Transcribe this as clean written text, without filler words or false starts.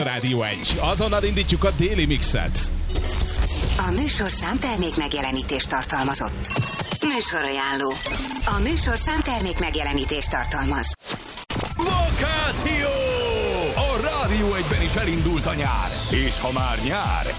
a Rádió 1. Azonnal indítjuk a déli mixet. A műsorszám termék megjelenítést tartalmazott. Műsorajánló. A műsorszám termék megjelenítést tartalmaz. Vakáció! A Rádió 1-ben is elindult a nyár. És ha már nyár,